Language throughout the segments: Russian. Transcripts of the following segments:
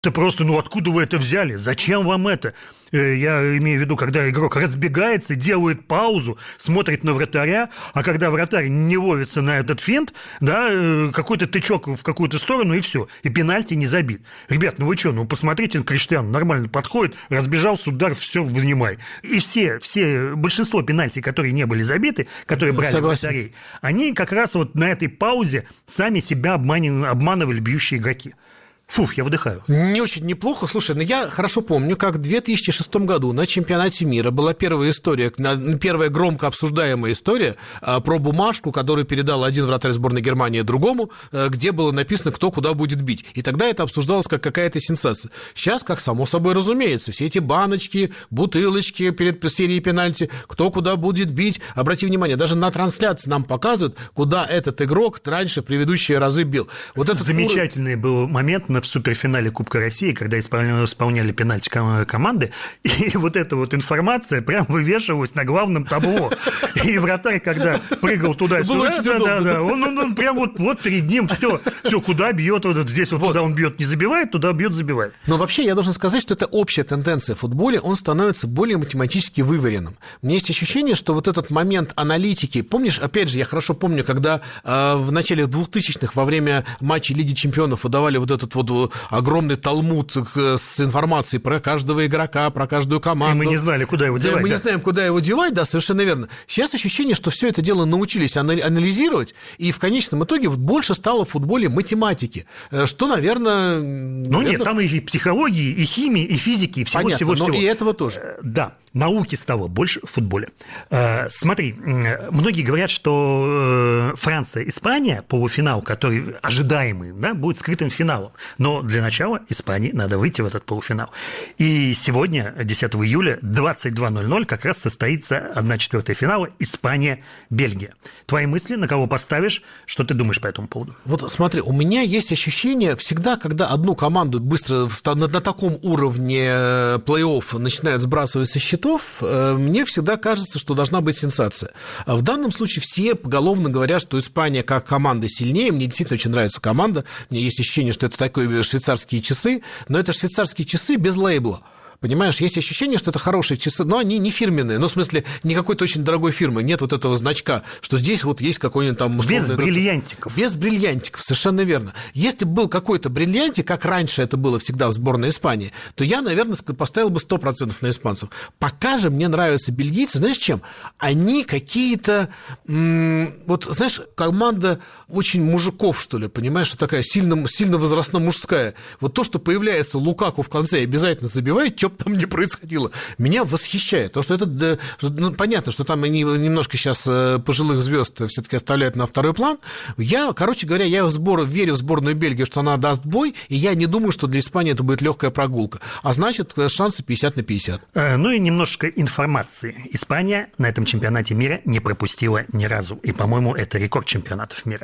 Это просто, откуда вы это взяли? Зачем вам это? Я имею в виду, когда игрок разбегается, делает паузу, смотрит на вратаря, а когда вратарь не ловится на этот финт, да, какой-то тычок в какую-то сторону, и все, и пенальти не забит. Ребят, вы что, посмотрите на Криштиану, нормально подходит, разбежался, удар, все, вынимай. И большинство пенальти, которые не были забиты, которые брали вратарей, они как раз вот на этой паузе сами себя обманывали бьющие игроки. Фух, я выдыхаю. Не очень неплохо. Слушай, я хорошо помню, как в 2006 году на чемпионате мира была первая громко обсуждаемая история про бумажку, которую передал один вратарь сборной Германии другому, где было написано, кто куда будет бить. И тогда это обсуждалось как какая-то сенсация. Сейчас, как само собой разумеется, все эти баночки, бутылочки перед серией пенальти, кто куда будет бить. Обрати внимание, даже на трансляции нам показывают, куда этот игрок раньше в предыдущие разы бил. Вот этот замечательный был момент в суперфинале Кубка России, когда исполняли пенальти команды, и вот эта вот информация прям вывешивалась на главном табло. И вратарь, когда прыгал туда-сюда, он прям вот перед ним все, куда бьет, вот здесь вот куда он бьет, не забивает, туда бьет, забивает. Но вообще я должен сказать, что это общая тенденция в футболе, он становится более математически выверенным. У меня есть ощущение, что вот этот момент аналитики, помнишь, опять же, я хорошо помню, когда в начале 2000-х во время матчей Лиги Чемпионов выдавали вот этот вот огромный талмуд с информацией про каждого игрока, про каждую команду. И мы не знали, куда его девать. Мы не знаем, куда его девать, да, совершенно верно. Сейчас ощущение, что все это дело научились анализировать, и в конечном итоге больше стало в футболе математики, что, наверное... Нет, там и психологии, и химии, и физики, и всего-всего. Но и этого тоже. Да, науки стало больше в футболе. Смотри, многие говорят, что Франция-Испания, полуфинал, который ожидаемый, да, будет скрытым финалом. Но для начала Испании надо выйти в этот полуфинал. И сегодня, 10 июля, 22:00, как раз состоится 1/4 финала Испания-Бельгия. Твои мысли, на кого поставишь, что ты думаешь по этому поводу? Вот смотри, у меня есть ощущение всегда, когда одну команду быстро на таком уровне плей-офф начинают сбрасывать со счетов, мне всегда кажется, что должна быть сенсация. В данном случае все поголовно говорят, что Испания как команда сильнее. Мне действительно очень нравится команда. У меня есть ощущение, что это такие швейцарские часы, но это швейцарские часы без лейбла. Понимаешь, есть ощущение, что это хорошие часы, но они не фирменные. Ну, в смысле, не какой-то очень дорогой фирмы. Нет вот этого значка, что здесь вот есть какой-нибудь там... Без бриллиантиков. Без бриллиантиков, совершенно верно. Если бы был какой-то бриллиантик, как раньше это было всегда в сборной Испании, то я, наверное, поставил бы 100% на испанцев. Пока же мне нравятся бельгийцы, знаешь, чем? Они какие-то... Вот, знаешь, команда очень мужиков, что ли, понимаешь, что такая сильно возрастно-мужская. Вот то, что появляется Лукаку в конце и обязательно забивает, что бы там ни происходило, меня восхищает. То, что это... понятно, что там они немножко сейчас пожилых звезд все-таки оставляют на второй план. Короче говоря, я верю в сборную Бельгии, что она даст бой, и я не думаю, что для Испании это будет легкая прогулка. А значит, шансы 50/50. Ну и немножко информации. Испания на этом чемпионате мира не пропустила ни разу. И, по-моему, это рекорд чемпионатов мира.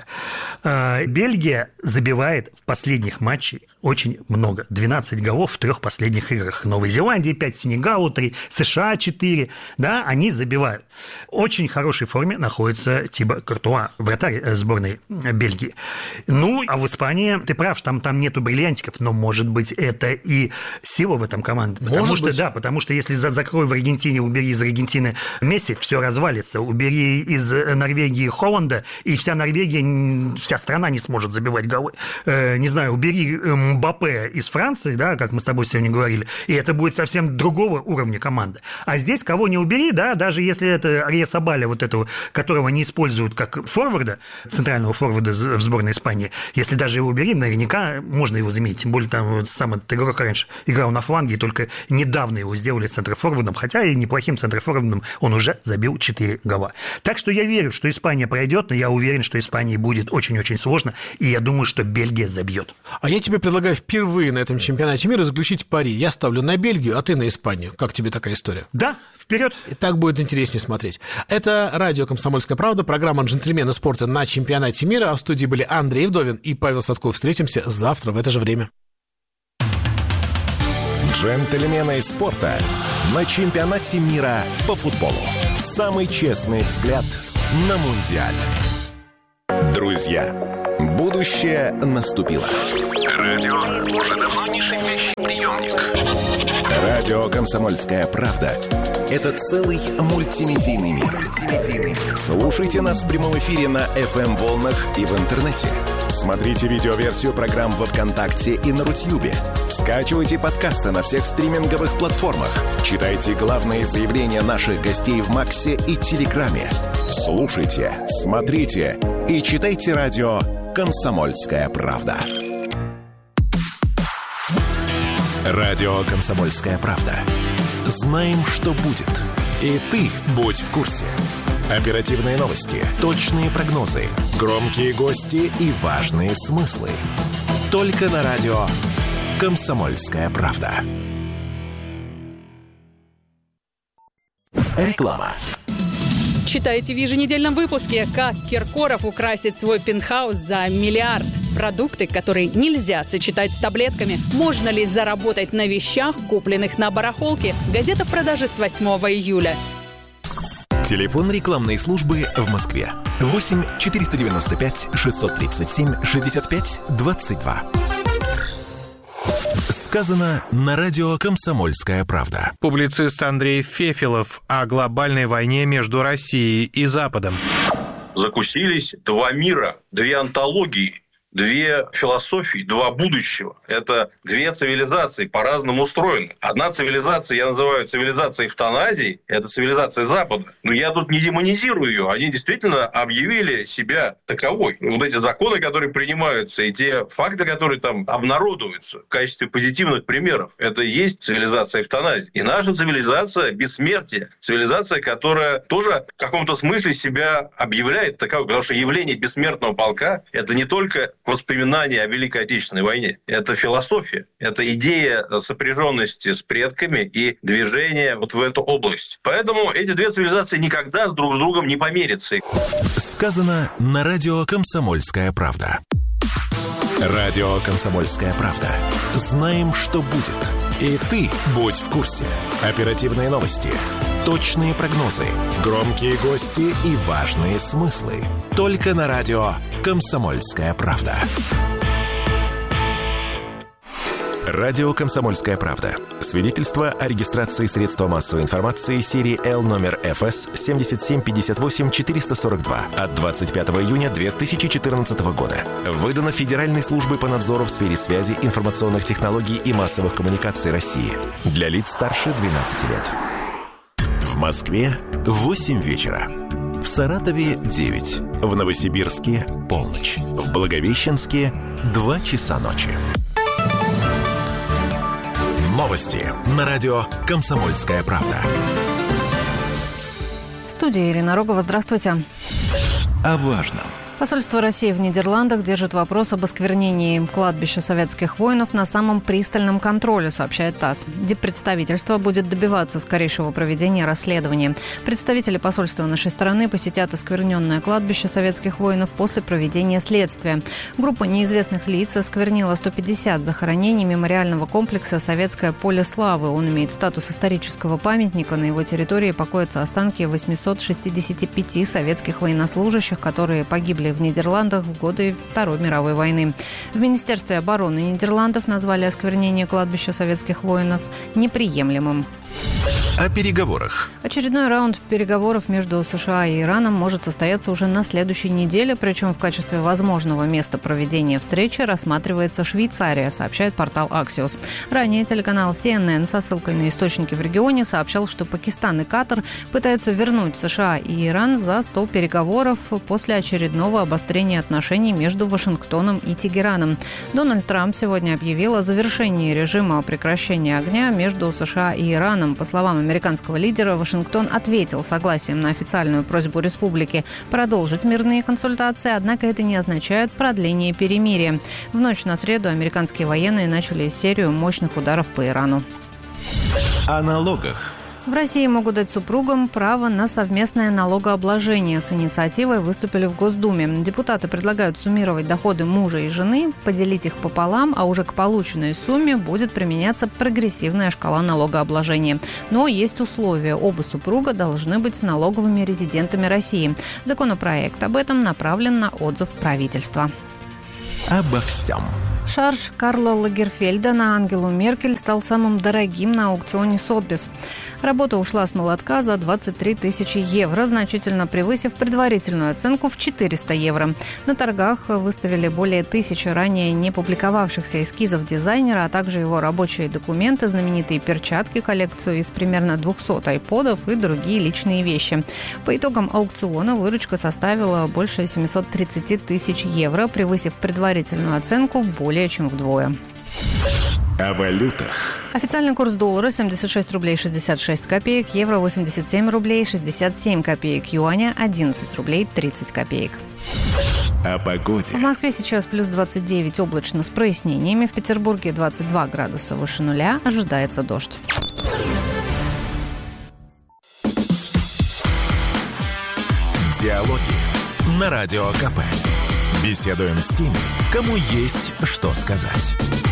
Бельгия забивает в последних матчах очень много. 12 голов в 3 последних играх. Новой Зеландии 5, Сенегалу 3, США 4. Да, они забивают. В очень хорошей форме находится Тибо Куртуа, вратарь сборной Бельгии. Ну, а в Испании, ты прав, там нету бриллиантиков, но, может быть, это и сила в этом команде. Потому что если закрой в Аргентине, убери из Аргентины Месси, все развалится. Убери из Норвегии Холланда, и вся страна не сможет забивать голы. Не знаю, убери Мбаппе из Франции, да, как мы с тобой сегодня говорили, и это будет совсем другого уровня команда. А здесь кого не убери, да, даже если это Арьесабаля, вот этого, которого не используют как форварда, центрального форварда в сборной Испании, если даже его убери, наверняка можно его заменить. Тем более там сам этот игрок раньше играл на фланге, и только недавно его сделали центрофорвардом, хотя и неплохим центрофорвардом он уже забил 4 гола. Так что я верю, что Испания пройдет, но я уверен, что Испании будет очень-очень сложно, и я думаю, что Бельгия забьет. А я тебе предлагаю впервые на этом чемпионате мира заключить пари. Я ставлю на Бельгию, а ты на Испанию. Как тебе такая история? Да, вперед. И так будет интереснее смотреть. Это радио «Комсомольская правда», программа «Джентльмены спорта» на чемпионате мира. А в студии были Андрей Вдовин и Павел Садков. Встретимся завтра в это же время. «Джентльмены спорта» на чемпионате мира по футболу. Самый честный взгляд на Мундиаль. Друзья, Будущее наступило. Радио уже давно не шипящий приемник. Радио «Комсомольская правда» — это целый мультимедийный мир. Слушайте нас в прямом эфире на FM-волнах и в интернете. Смотрите видеоверсию программ во ВКонтакте и на Рутьюбе. Скачивайте подкасты на всех стриминговых платформах. Читайте главные заявления наших гостей в Максе и Телеграме. Слушайте, смотрите и читайте радио «Комсомольская правда». Радио «Комсомольская правда». Знаем, что будет. И ты будь в курсе. Оперативные новости, точные прогнозы, громкие гости и важные смыслы. Только на радио «Комсомольская правда». Реклама. Читайте в еженедельном выпуске, как Киркоров украсит свой пентхаус за $1 миллиард. Продукты, которые нельзя сочетать с таблетками. Можно ли заработать на вещах, купленных на барахолке? Газета в продаже с 8 июля. Телефон рекламной службы в Москве. 8 495 637 65 22. Сказано на радио «Комсомольская правда». Публицист Андрей Фефелов о глобальной войне между Россией и Западом. Закусились два мира, две антологии, две философии, два будущего. Это две цивилизации, по-разному устроены. Одна цивилизация, я называю цивилизацией эвтаназии, это цивилизация Запада. Но я тут не демонизирую ее. Они действительно объявили себя таковой. Вот эти законы, которые принимаются, и те факты, которые там обнародуются в качестве позитивных примеров, это и есть цивилизация эвтаназии. И наша цивилизация бессмертия. Цивилизация, которая тоже в каком-то смысле себя объявляет таковой. Потому что явление бессмертного полка – это не только воспоминания о Великой Отечественной войне. Это философия. Это идея сопряженности с предками и движения вот в эту область. Поэтому эти две цивилизации никогда друг с другом не помирятся. Сказано на радио «Комсомольская правда». Радио «Комсомольская правда». Знаем, что будет. И ты будь в курсе. Оперативные новости, точные прогнозы, громкие гости и важные смыслы. Только на радио «Комсомольская правда». Радио «Комсомольская правда». Свидетельство о регистрации средства массовой информации серии L номер ФС 7758-442 от 25 июня 2014 года. Выдано Федеральной службой по надзору в сфере связи, информационных технологий и массовых коммуникаций России. Для лиц старше 12 лет. В Москве 8 вечера. В Саратове 9. В Новосибирске полночь. В Благовещенске 2 часа ночи. Новости на радио «Комсомольская правда». В студии Ирина Рогова. Здравствуйте. О важном. Посольство России в Нидерландах держит вопрос об осквернении кладбища советских воинов на самом пристальном контроле, сообщает ТАСС. Диппредставительство будет добиваться скорейшего проведения расследования. Представители посольства нашей страны посетят оскверненное кладбище советских воинов после проведения следствия. Группа неизвестных лиц осквернила 150 захоронений мемориального комплекса «Советское поле славы». Он имеет статус исторического памятника. На его территории покоятся останки 865 советских военнослужащих, которые погибли в Нидерландах в годы Второй мировой войны. В Министерстве обороны Нидерландов назвали осквернение кладбища советских воинов неприемлемым. О переговорах. Очередной раунд переговоров между США и Ираном может состояться уже на следующей неделе, причем в качестве возможного места проведения встречи рассматривается Швейцария, сообщает портал Axios. Ранее телеканал CNN со ссылкой на источники в регионе сообщал, что Пакистан и Катар пытаются вернуть США и Иран за стол переговоров после очередного обострения отношений между Вашингтоном и Тегераном. Дональд Трамп сегодня объявил о завершении режима прекращения огня между США и Ираном. По словам американского лидера, Вашингтон ответил согласием на официальную просьбу республики продолжить мирные консультации, однако это не означает продление перемирия. В ночь на среду американские военные начали серию мощных ударов по Ирану. О налогах. В России могут дать супругам право на совместное налогообложение. С инициативой выступили в Госдуме. Депутаты предлагают суммировать доходы мужа и жены, поделить их пополам, а уже к полученной сумме будет применяться прогрессивная шкала налогообложения. Но есть условия. Оба супруга должны быть налоговыми резидентами России. Законопроект об этом направлен на отзыв правительства. обо всем. Шарж Карла Лагерфельда на Ангелу Меркель стал самым дорогим на аукционе Сотбис. Работа ушла с молотка за 23 тысячи евро, значительно превысив предварительную оценку в 400 евро. На торгах выставили более 1000 ранее не публиковавшихся эскизов дизайнера, а также его рабочие документы, знаменитые перчатки, коллекцию из примерно 200 айподов и другие личные вещи. По итогам аукциона выручка составила больше 730 тысяч евро, превысив предварительную оценку более чем вдвое. О валютах. Официальный курс доллара 76 рублей 66 копеек, евро 87 рублей 67 копеек, юаня 11 рублей 30 копеек. О погоде. В Москве сейчас плюс 29, облачно с прояснениями. В Петербурге 22 градуса выше нуля. Ожидается дождь. Диалоги на Радио КП. Беседуем с теми, кому есть что сказать.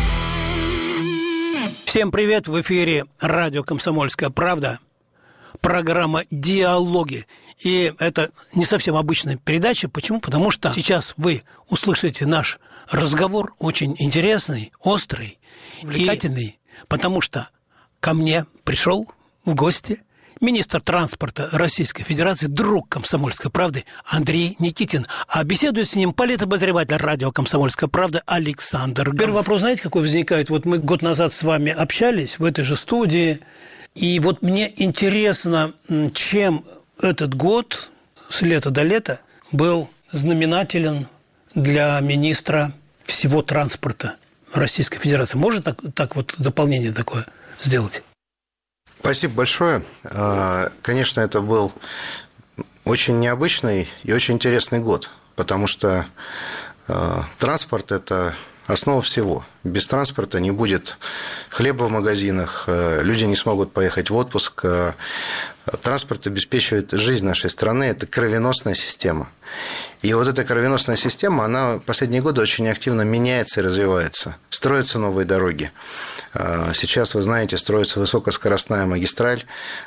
Всем привет! В эфире радио «Комсомольская правда», программа «Диалоги». И это не совсем обычная передача. Почему? Потому что сейчас вы услышите наш разговор, очень интересный, острый, увлекательный, потому что ко мне пришел в гости министр транспорта Российской Федерации, друг «Комсомольской правды» Андрей Никитин. А беседует с ним политобозреватель радио «Комсомольская правда» Александр Гамов. Первый вопрос, знаете, какой возникает? Вот мы год назад с вами общались в этой же студии, и вот мне интересно, чем этот год с лета до лета был знаменателен для министра всего транспорта Российской Федерации. Может так вот дополнение такое сделать? Спасибо большое. Конечно, это был очень необычный и очень интересный год, потому что транспорт – это основа всего. Без транспорта не будет хлеба в магазинах, люди не смогут поехать в отпуск. Транспорт обеспечивает жизнь нашей страны, это кровеносная система. И вот эта кровеносная система, она в последние годы очень активно меняется и развивается. Строятся новые дороги. Сейчас, вы знаете, строится высокоскоростная магистраль.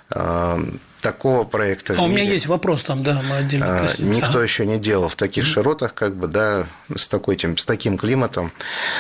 Такого проекта у меня есть вопрос там, да, мы отдельно коснемся. Никто еще не делал в таких широтах, как бы, да, с таким климатом.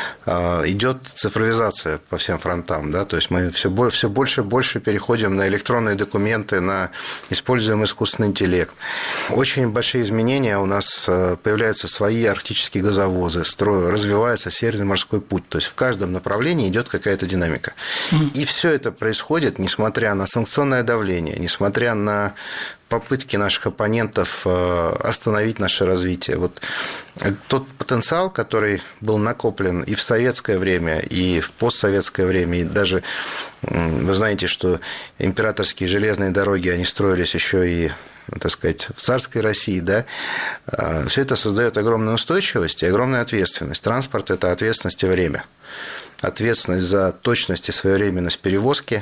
Идет цифровизация по всем фронтам, да, то есть мы все больше и больше переходим на электронные документы, используем искусственный интеллект. Очень большие изменения, у нас появляются свои арктические газовозы, развивается Северный морской путь, то есть в каждом направлении идет какая-то динамика. И все это происходит, несмотря на санкционное давление, несмотря на попытки наших оппонентов остановить наше развитие. Вот тот потенциал, который был накоплен и в советское время, и в постсоветское время, и даже, вы знаете, что императорские железные дороги, они строились еще и, так сказать, в царской России, да, все это создает огромную устойчивость и огромную ответственность. Транспорт – это ответственность и время. Ответственность за точность и своевременность перевозки,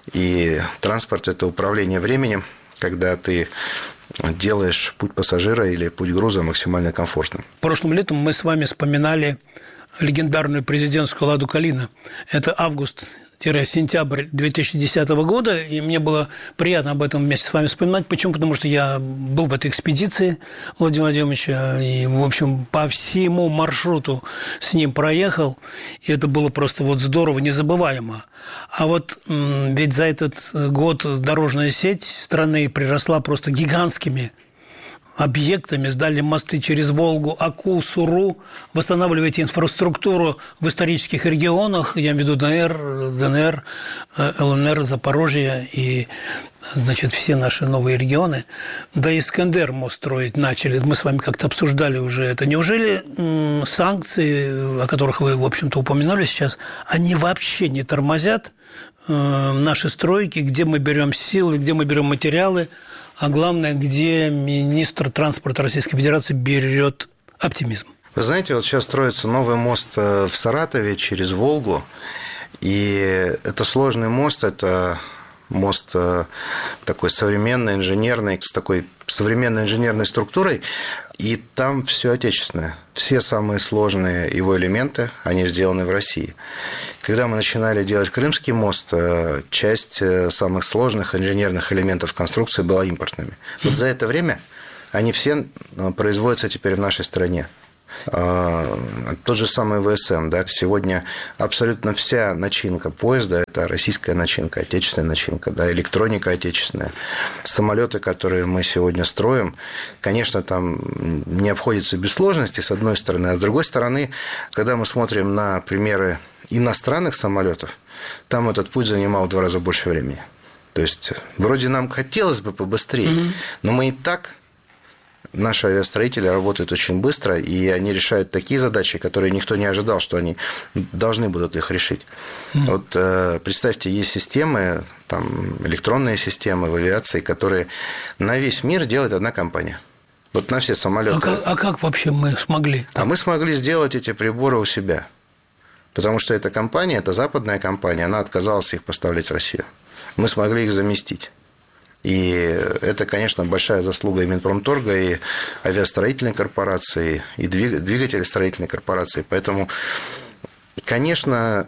и транспорт – это управление временем, когда ты делаешь путь пассажира или путь груза максимально комфортным. Прошлым летом мы с вами вспоминали легендарную президентскую «Ладу Калина». Это август-сентябрь 2010 года, и мне было приятно об этом вместе с вами вспоминать. Почему? Потому что я был в этой экспедиции Владимира Владимировича, и, в общем, по всему маршруту с ним проехал, и это было просто вот здорово, незабываемо. А вот ведь за этот год дорожная сеть страны приросла просто гигантскими объектами, сдали мосты через Волгу, Аку, Суру, восстанавливаете инфраструктуру в исторических регионах, я имею в виду ДНР, ЛНР, Запорожье и, значит, все наши новые регионы. Да и Искандер мост строить начали, мы с вами как-то обсуждали уже это. Неужели санкции, о которых вы, в общем-то, упомянули сейчас, они вообще не тормозят наши стройки, где мы берем силы, где мы берем материалы, а главное, где министр транспорта Российской Федерации берет оптимизм? Вы знаете, вот сейчас строится новый мост в Саратове через Волгу, и это сложный мост, это мост такой современный, инженерный, с такой современной инженерной структурой, и там все отечественное. Все самые сложные его элементы, они сделаны в России. Когда мы начинали делать Крымский мост, часть самых сложных инженерных элементов конструкции была импортными. Вот за это время они все производятся теперь в нашей стране. Тот же самый ВСМ, да, сегодня абсолютно вся начинка поезда – это российская начинка, отечественная начинка, да, электроника отечественная. Самолеты, которые мы сегодня строим, конечно, там не обходится без сложностей, с одной стороны, а с другой стороны, когда мы смотрим на примеры иностранных самолетов, там этот путь занимал в 2 раза больше времени. То есть, вроде нам хотелось бы побыстрее, но мы и так... Наши авиастроители работают очень быстро, и они решают такие задачи, которые никто не ожидал, что они должны будут их решить. Вот представьте, есть системы, там, электронные системы в авиации, которые на весь мир делает одна компания. Вот на все самолеты. А как вообще мы смогли? А мы смогли сделать эти приборы у себя. Потому что эта компания, это западная компания, она отказалась их поставлять в Россию. Мы смогли их заместить. И это, конечно, большая заслуга и Минпромторга, и авиастроительной корпорации, и двигателестроительной корпорации. Поэтому, конечно,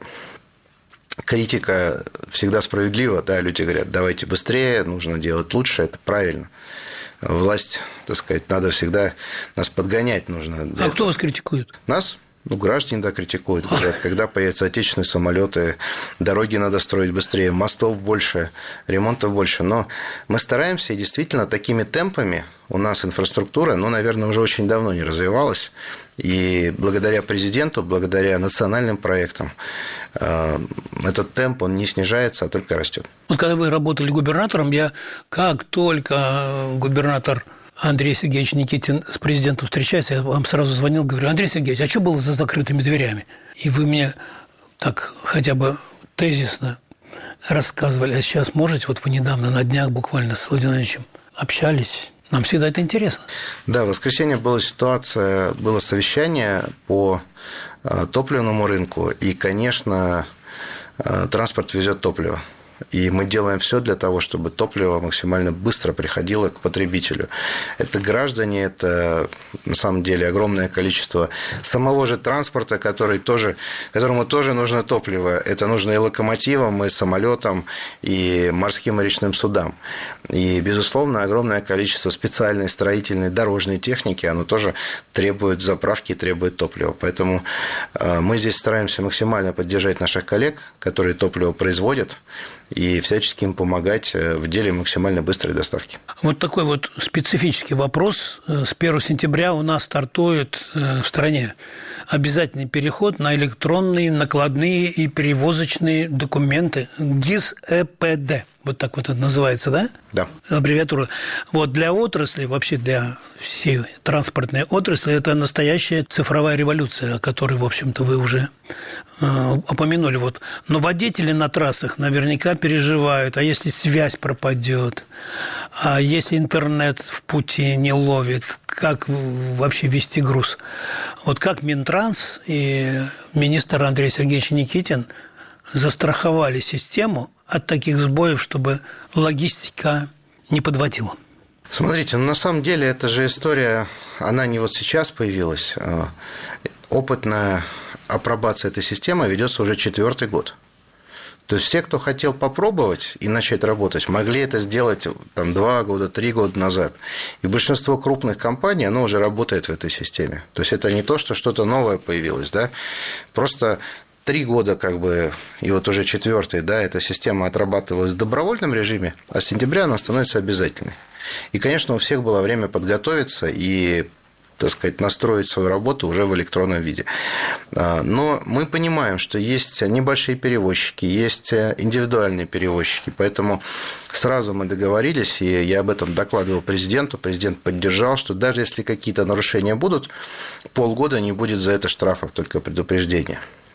критика всегда справедлива. Да, люди говорят, давайте быстрее, нужно делать лучше, это правильно. Власть, так сказать, надо всегда нас подгонять нужно. А кто вас критикует? Нас? Граждане, да, критикуют, говорят, когда появятся отечественные самолеты, дороги надо строить быстрее, мостов больше, ремонтов больше. Но мы стараемся, и действительно такими темпами у нас инфраструктура, наверное, уже очень давно не развивалась. И благодаря президенту, благодаря национальным проектам этот темп, он не снижается, а только растет. Вот когда вы работали губернатором, как только губернатор Андрей Сергеевич Никитин с президентом встречается, я вам сразу звонил, говорю: Андрей Сергеевич, а что было за закрытыми дверями? И вы мне так хотя бы тезисно рассказывали. А сейчас можете, вот вы недавно, на днях буквально с Владимиром Ильичем общались. Нам всегда это интересно. Да, в воскресенье была ситуация, было совещание по топливному рынку, и, конечно, транспорт везет топливо. И мы делаем все для того, чтобы топливо максимально быстро приходило к потребителю. Это граждане, это на самом деле огромное количество самого же транспорта, которому тоже нужно топливо. Это нужно и локомотивам, и самолетам, и морским и речным судам. И, безусловно, огромное количество специальной строительной дорожной техники, оно тоже требует заправки, требует топлива. Поэтому мы здесь стараемся максимально поддержать наших коллег, которые топливо производят, и всячески им помогать в деле максимально быстрой доставки. Вот такой вот специфический вопрос. С 1 сентября у нас стартует в стране обязательный переход на электронные накладные и перевозочные документы ГИС-ЭПД. Вот так вот это называется, да? Да. Аббревиатура. Вот для отрасли, вообще для всей транспортной отрасли, это настоящая цифровая революция, о которой, в общем-то, вы уже упомянули. Вот. Но водители на трассах наверняка переживают, а если связь пропадет, а если интернет в пути не ловит, как вообще вести груз? Вот как Минтранс и министр Андрей Сергеевич Никитин застраховали систему от таких сбоев, чтобы логистика не подводила? Смотрите, на самом деле эта же история, она не вот сейчас появилась. Опытная апробация этой системы ведется уже 4-й год. То есть те, кто хотел попробовать и начать работать, могли это сделать 2 года, 3 года назад. И большинство крупных компаний, оно уже работает в этой системе. То есть это не то, что что-то новое появилось, да? Просто 3 года, и вот уже 4-й, да, эта система отрабатывалась в добровольном режиме, а с сентября она становится обязательной. И, конечно, у всех было время подготовиться и, так сказать, настроить свою работу уже в электронном виде. Но мы понимаем, что есть небольшие перевозчики, есть индивидуальные перевозчики, поэтому сразу мы договорились, и я об этом докладывал президенту, президент поддержал, что даже если какие-то нарушения будут, полгода не будет за это штрафов, только предупреждение.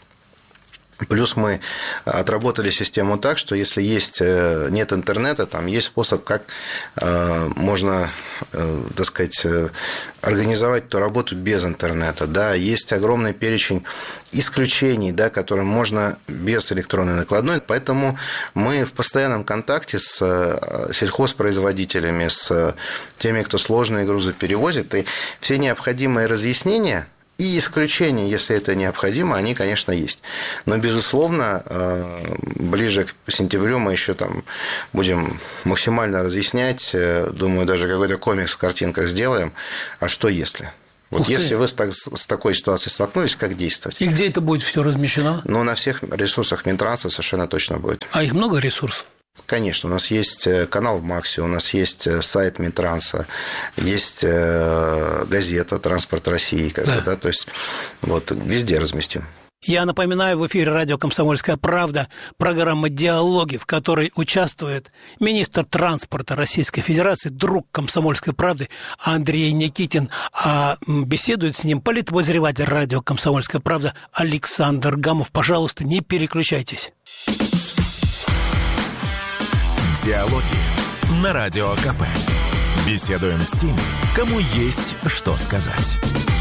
Плюс мы отработали систему так, что если нет интернета, там есть способ, как можно, так сказать, организовать эту работу без интернета. Да, есть огромный перечень исключений, да, которым можно без электронной накладной. Поэтому мы в постоянном контакте с сельхозпроизводителями, с теми, кто сложные грузы перевозит, и все необходимые разъяснения и исключения, если это необходимо, они, конечно, есть. Но, безусловно, ближе к сентябрю мы еще будем максимально разъяснять. Думаю, даже какой-то комикс в картинках сделаем. А что если? Вот если вы с такой ситуацией столкнулись, как действовать? И где это будет все размещено? Ну, на всех ресурсах Минтранса совершенно точно будет. А их много ресурсов? Конечно, у нас есть канал в Максе, у нас есть сайт Минтранса, есть газета «Транспорт России», да, то есть вот везде разместим. Я напоминаю, в эфире радио «Комсомольская правда» программа «Диалоги», в которой участвует министр транспорта Российской Федерации, друг «Комсомольской правды» Андрей Никитин, а беседует с ним политобозреватель радио «Комсомольская правда» Александр Гамов. Пожалуйста, не переключайтесь. Диалоги на Радио КП. Беседуем с теми, кому есть что сказать.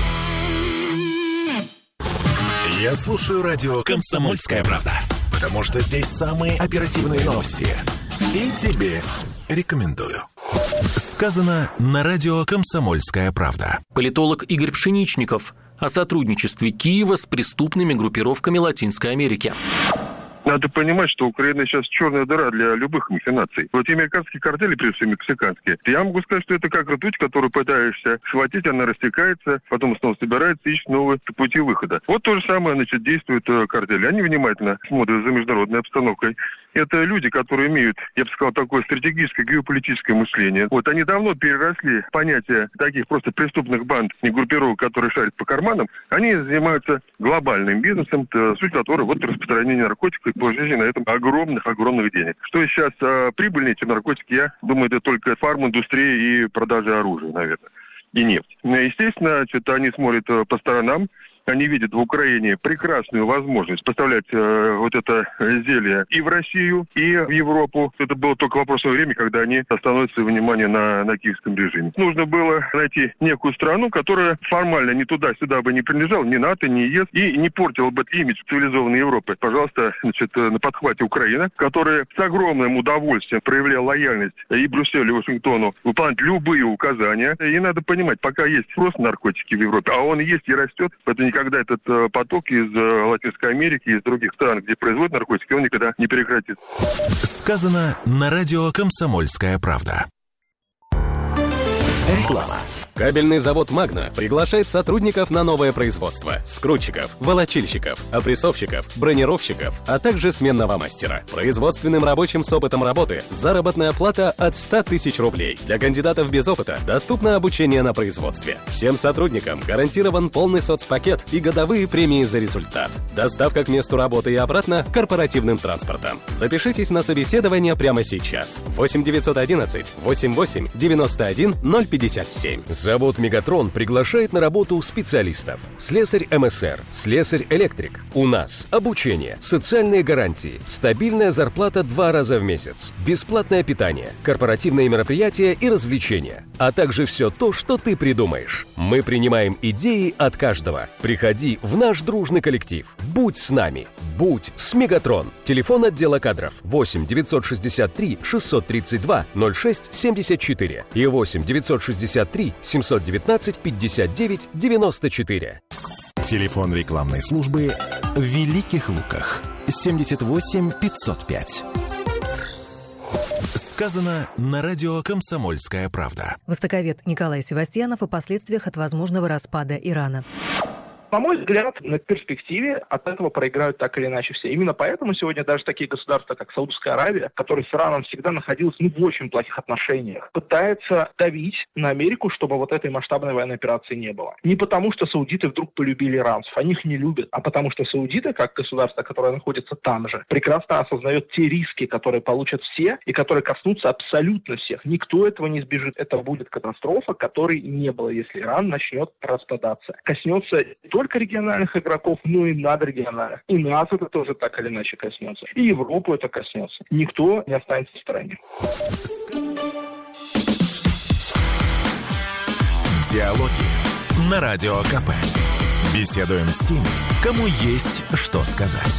Я слушаю радио «Комсомольская правда», потому что здесь самые оперативные новости. И тебе рекомендую. Сказано на радио «Комсомольская правда». Политолог Игорь Пшеничников о сотрудничестве Киева с преступными группировками Латинской Америки. Надо понимать, что Украина сейчас черная дыра для любых махинаций. Вот американские картели, прежде всего мексиканские, я могу сказать, что это как ртуть, которую пытаешься схватить, она растекается, потом снова собирается, ищет новые пути выхода. Вот то же самое, действуют картели. Они внимательно смотрят за международной обстановкой. Это люди, которые имеют, я бы сказал, такое стратегическое геополитическое мышление. Вот они давно переросли понятие таких просто преступных банд и группировок, которые шарят по карманам. Они занимаются глобальным бизнесом, суть которого вот распространение наркотиков и положение на этом огромных денег. Что сейчас прибыльнее, эти наркотики, я думаю, это только фарм-индустрия и продажа оружия, наверное, и нефть. Естественно, они смотрят по сторонам. Они видят в Украине прекрасную возможность поставлять вот это зелье и в Россию, и в Европу. Это было только вопросное время, когда они остановят свое внимание на киевском режиме. Нужно было найти некую страну, которая формально ни туда-сюда бы не принадлежала, ни НАТО, ни ЕС, и не портила бы имидж цивилизованной Европы. Пожалуйста, на подхвате Украина, которая с огромным удовольствием проявляла лояльность и Брюсселю, и Вашингтону выполнять любые указания. И надо понимать, пока есть спрос на наркотики в Европе, а он есть и растет, это когда этот поток из Латинской Америки, из других стран, где производят наркотики, он никогда не прекратится. Сказано на радио «Комсомольская правда». Реклама. Кабельный завод «Магна» приглашает сотрудников на новое производство. Скрутчиков, волочильщиков, опрессовщиков, бронировщиков, а также сменного мастера. Производственным рабочим с опытом работы заработная плата от 100 тысяч рублей. Для кандидатов без опыта доступно обучение на производстве. Всем сотрудникам гарантирован полный соцпакет и годовые премии за результат. Доставка к месту работы и обратно корпоративным транспортом. Запишитесь на собеседование прямо сейчас. 8 911 88 91 057. Завод «Мегатрон» приглашает на работу специалистов. Слесарь МСР, слесарь-электрик. У нас обучение, социальные гарантии, стабильная зарплата 2 раза в месяц, бесплатное питание, корпоративные мероприятия и развлечения, а также все то, что ты придумаешь. Мы принимаем идеи от каждого. Приходи в наш дружный коллектив. Будь с нами. Будь с «Мегатрон». Телефон отдела кадров 8 963 632 06 74 и 8 963 719 59 94. Телефон рекламной службы в Великих Луках 78 505. Сказано на радио «Комсомольская правда». Востоковед Николай Севастьянов о последствиях от возможного распада Ирана. На мой взгляд, на перспективе от этого проиграют так или иначе все. Именно поэтому сегодня даже такие государства, как Саудовская Аравия, которая с Ираном всегда находилась в очень плохих отношениях, пытается давить на Америку, чтобы вот этой масштабной военной операции не было. Не потому, что саудиты вдруг полюбили иранцев, они их не любят, а потому что саудиты, как государство, которое находится там же, прекрасно осознает те риски, которые получат все и которые коснутся абсолютно всех. Никто этого не избежит. Это будет катастрофа, которой не было, если Иран начнет распадаться. Коснется только региональных игроков, но и надрегиональных. И нас это тоже так или иначе коснется. И Европу это коснется. Никто не останется в стороне. Диалоги на Радио КП. Беседуем с теми, кому есть что сказать.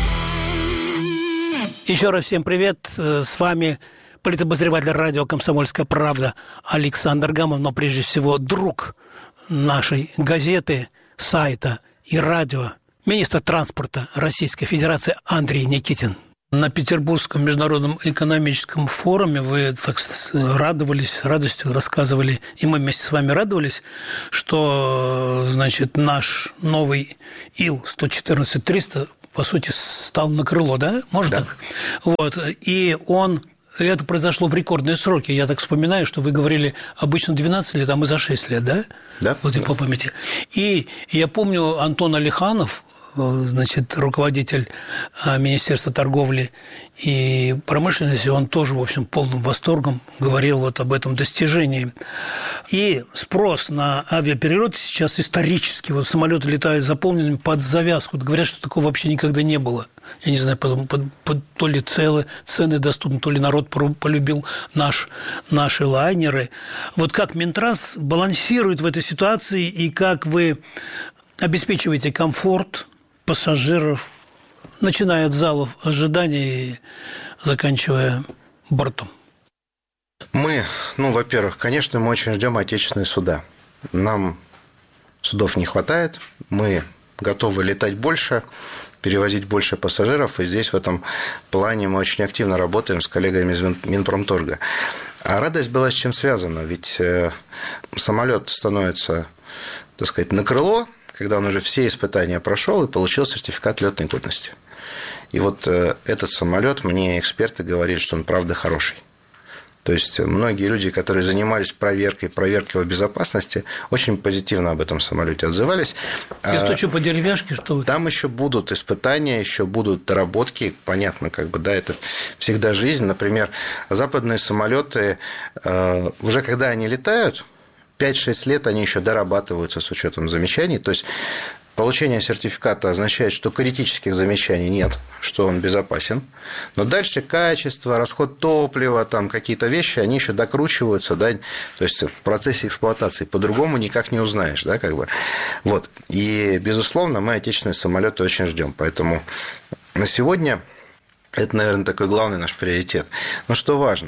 Еще раз всем привет. С вами политобозреватель радио «Комсомольская правда» Александр Гамов, но прежде всего друг нашей газеты, сайта и радио, министр транспорта Российской Федерации Андрей Никитин. На Петербургском международном экономическом форуме вы так радовались, радостью рассказывали, и мы вместе с вами радовались, что, значит, наш новый Ил-114-300, по сути, стал на крыло, да? Можно так? Вот. И это произошло в рекордные сроки. Я так вспоминаю, что вы говорили обычно 12 лет, а мы за 6 лет, да? Да. Вот и по памяти. И я помню, Антон Алиханов, значит, руководитель Министерства торговли и промышленности, он тоже, в общем, полным восторгом говорил вот об этом достижении. И спрос на авиаперелеты сейчас исторически. Вот самолеты летают заполненными под завязку. Говорят, что такого вообще никогда не было. Я не знаю, то ли цены доступны, то ли народ полюбил наши лайнеры. Вот как Минтранс балансирует в этой ситуации и как вы обеспечиваете комфорт пассажиров, начиная от залов ожидания и заканчивая бортом? Мы, во-первых, конечно, мы очень ждем отечественные суда. Нам судов не хватает, мы готовы летать больше, перевозить больше пассажиров, и здесь в этом плане мы очень активно работаем с коллегами из Минпромторга. А радость была с чем связана? Ведь самолет становится, так сказать, на крыло, когда он уже все испытания прошел и получил сертификат летной годности. И вот этот самолет, мне эксперты говорили, что он правда хороший. То есть многие люди, которые занимались проверкой его безопасности, очень позитивно об этом самолете отзывались. Я стучу по деревяшке, что вы... Там еще будут испытания, еще будут доработки. Понятно, это всегда жизнь. Например, западные самолеты, уже когда они летают, 5-6 лет они еще дорабатываются с учетом замечаний. То есть получение сертификата означает, что критических замечаний нет, что он безопасен. Но дальше качество, расход топлива, там какие-то вещи, они еще докручиваются, да, то есть в процессе эксплуатации по-другому никак не узнаешь, да, Вот. И, безусловно, мы отечественные самолеты очень ждем. Поэтому на сегодня это, наверное, такой главный наш приоритет. Но что важно?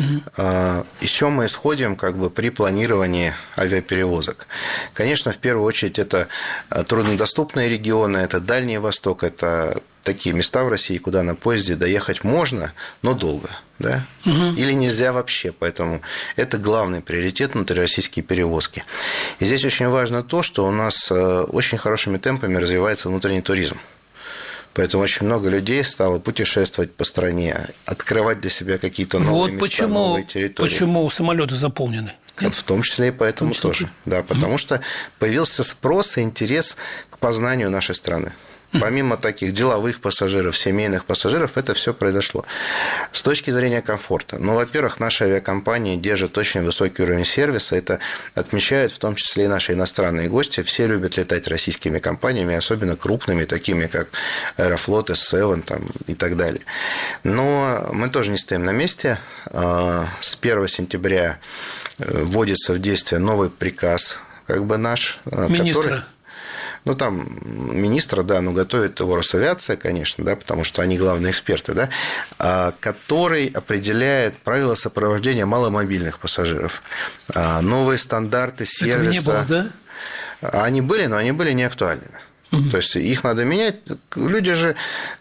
Из чего мы исходим при планировании авиаперевозок? Конечно, в первую очередь, это труднодоступные регионы, это Дальний Восток, это такие места в России, куда на поезде доехать можно, но долго, да? Или нельзя вообще, поэтому это главный приоритет внутрироссийские перевозки. И здесь очень важно то, что у нас очень хорошими темпами развивается внутренний туризм. Поэтому очень много людей стало путешествовать по стране, открывать для себя какие-то новые места, новые территории. Почему самолеты заполнены? В том числе и поэтому тоже. Да, потому что появился спрос и интерес к познанию нашей страны. Помимо таких деловых пассажиров, семейных пассажиров, это все произошло. С точки зрения комфорта. Во-первых, наши авиакомпании держат очень высокий уровень сервиса. Это отмечают в том числе и наши иностранные гости. Все любят летать российскими компаниями, особенно крупными, такими как Аэрофлот, S7 и так далее. Но мы тоже не стоим на месте. С 1 сентября вводится в действие новый приказ, наш, министра. Там министра, готовит его Росавиация, конечно, потому что они главные эксперты, который определяет правила сопровождения маломобильных пассажиров, новые стандарты сервиса. Этого не было, да? Они были, но они были не актуальными. То есть их надо менять. Люди же,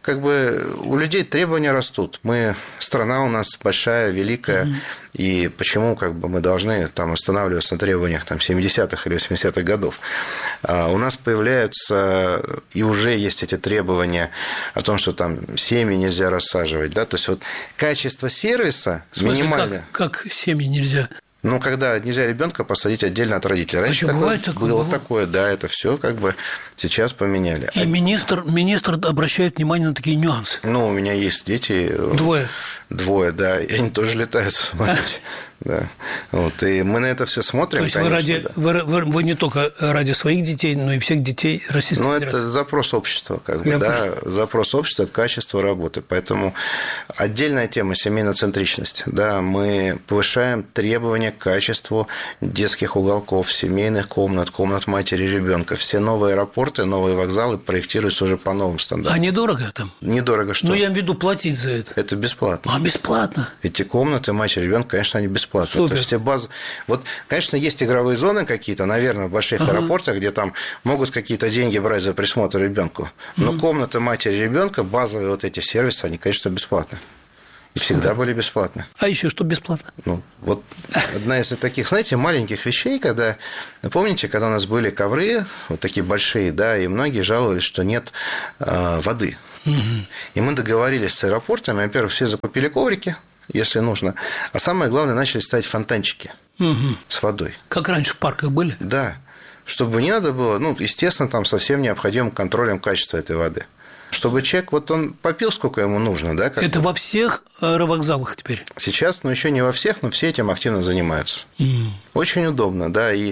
у людей требования растут. Страна у нас большая, великая, и почему мы должны останавливаться на требованиях 70-х или 80-х годов? У нас появляются, и уже есть эти требования о том, что семьи нельзя рассаживать, да, то есть качество сервиса минимальное. Как семьи нельзя? Когда нельзя ребенка посадить отдельно от родителей. Раньше было такое, да, это все сейчас поменяли. И министр обращает внимание на такие нюансы. У меня есть дети. Двое, да, и они тоже летают в самолете. Да. И мы на это все смотрим. То есть вы не только ради своих детей, но и всех детей Российской Федерации. Это запрос общества, запрос общества к качеству работы. Поэтому отдельная тема семейноцентричность. Да, мы повышаем требования к качеству детских уголков, семейных комнат матери и ребенка. Все новые аэропорты, новые вокзалы проектируются уже по новым стандартам. А недорого там? Недорого что? Я имею в виду платить за это. Это бесплатно. Бесплатно? Эти комнаты матери и ребенка, конечно, они бесплатные. бесплатно. Супер. То есть все базы... Вот, конечно, есть игровые зоны какие-то, наверное, в больших аэропортах, где там могут какие-то деньги брать за присмотр ребенку. Но комната матери ребенка, базовые вот эти сервисы, они, конечно, бесплатны. И всегда были бесплатны. А еще что бесплатно? Ну, вот одна из таких, знаете, маленьких вещей, когда, помните, когда у нас были ковры, вот такие большие, да, и многие жаловались, что нет воды. И мы договорились с аэропортами, во-первых, все закупили коврики, если нужно, а самое главное, начали ставить фонтанчики с водой. Как раньше в парках были? Да, чтобы не надо было, ну, естественно, там со всем необходимым контролем качества этой воды. Чтобы человек, вот он попил, сколько ему нужно, да? Это во всех аэровокзалах теперь? Сейчас, ну, еще не во всех, но все этим активно занимаются. Очень удобно, да. И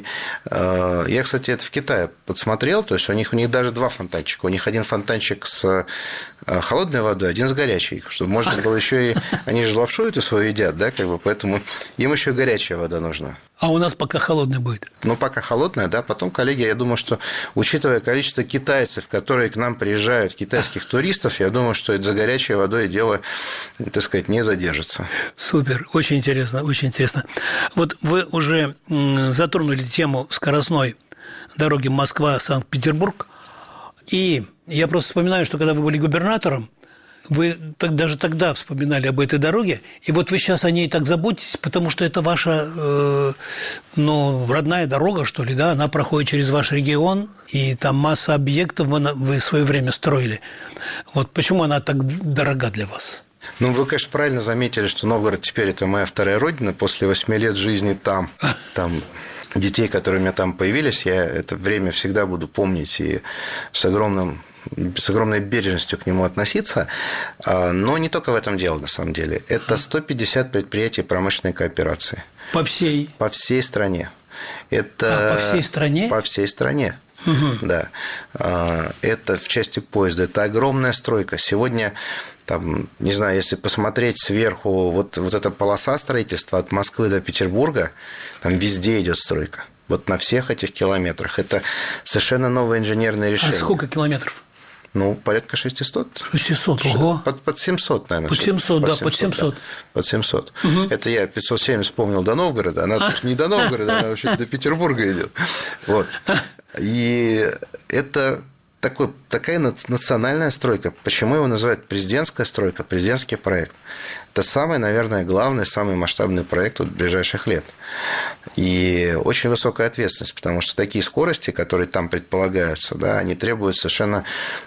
я, кстати, это в Китае подсмотрел, то есть у них даже два фонтанчика. У них один фонтанчик с холодной водой, один с горячей, чтобы можно было еще и... Они же лапшу эту свою едят, да, как бы, поэтому им еще горячая вода нужна. А у нас пока холодная будет? Ну, пока холодная, да. Потом, коллеги, я думаю, что, учитывая количество китайцев, которые к нам приезжают, китайских туристов, я думаю, что это за горячей водой дело, так сказать, не задержится. Супер, очень интересно, очень интересно. Вот вы уже затронули тему скоростной дороги Москва-Санкт-Петербург, и я просто вспоминаю, что когда вы были губернатором, вы даже тогда вспоминали об этой дороге, и вот вы сейчас о ней так заботитесь, потому что это ваша, родная дорога, что ли, да, она проходит через ваш регион, и там масса объектов вы в свое время строили. Вот почему она так дорога для вас? Ну, вы, конечно, правильно заметили, что Новгород теперь это моя вторая родина. После 8 лет жизни там детей, которые у меня там появились, я это время всегда буду помнить и с огромной бережностью к нему относиться. Но не только в этом дело, на самом деле. Это 150 предприятий промышленной кооперации. По всей? По всей стране. Это... по всей стране? По всей стране. Да. Это в части поезда. Это огромная стройка. Сегодня, там, не знаю, если посмотреть сверху, вот эта полоса строительства от Москвы до Петербурга, там везде идет стройка. Вот на всех этих километрах. Это совершенно новое инженерное решение. А сколько километров? Ну, порядка 600. 600, ого. Под 700, наверное. Под 700, да, под 700. Да, под 700. Это я 570 вспомнил до Новгорода. Она не до Новгорода, она вообще до Петербурга идет. Вот. И это такая национальная стройка. Почему его называют президентская стройка, президентский проект? Это самый, наверное, главный, самый масштабный проект ближайших лет. И очень высокая ответственность, потому что такие скорости, которые там предполагаются, да, они требуют совершенно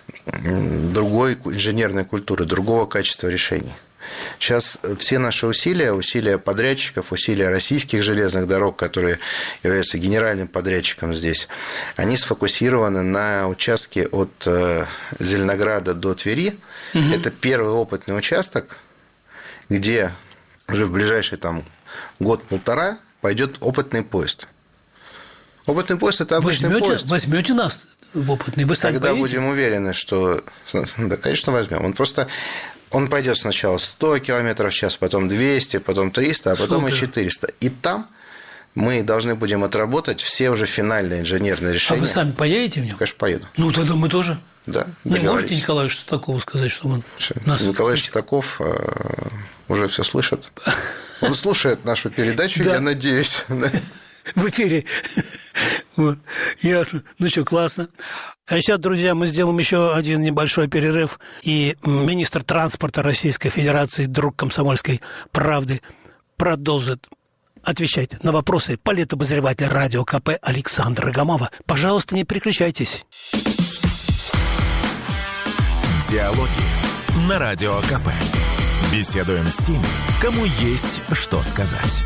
другой инженерной культуры, другого качества решений. Сейчас все наши усилия подрядчиков, усилия российских железных дорог, которые являются генеральным подрядчиком здесь, они сфокусированы на участке от Зеленограда до Твери. Это первый опытный участок, где уже в ближайший год-полтора пойдет опытный поезд. Опытный поезд – это обычный поезд. Возьмете нас в опытный? Вы сами Когда поедете? будем уверены, что... Да, конечно, возьмем. Он пойдет сначала 100 км в час, потом 200, потом 300, а потом и 400. И там мы должны будем отработать все уже финальные инженерные решения. А вы сами поедете в нем? Конечно, поеду. Ну, тогда мы тоже. Да, не можете Николаю Шестакову сказать, что он нас... Николай Шестаков уже все слышит. Он слушает нашу передачу, я надеюсь. В эфире. Вот. Ясно. Ну что, классно. А сейчас, друзья, мы сделаем еще один небольшой перерыв. И министр транспорта Российской Федерации, друг «Комсомольской правды», продолжит отвечать на вопросы политобозревателя радио КП Александра Гамова. Пожалуйста, не переключайтесь. Диалоги на Радио КП. Беседуем с теми, кому есть что сказать.